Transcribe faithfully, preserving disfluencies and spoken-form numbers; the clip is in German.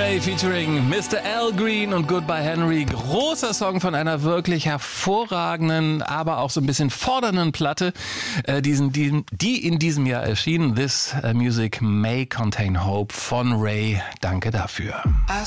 Ray featuring Mister Al Green und Goodbye Henry. Großer Song von einer wirklich hervorragenden, aber auch so ein bisschen fordernden Platte, äh, diesen, die, die in diesem Jahr erschien. This Music May Contain Hope von Ray. Danke dafür.